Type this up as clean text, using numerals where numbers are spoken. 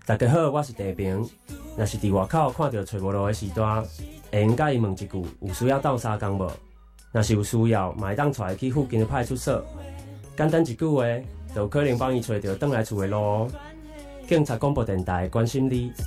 大家好，我是地平。若是伫外口看到找无路的时段，会用甲伊问一句有需要斗相共无？若是有需要，嘛会当带伊去附近的派出所。简单一句话，就有可能帮伊找到转来厝的路哦。警察广播电台关心你。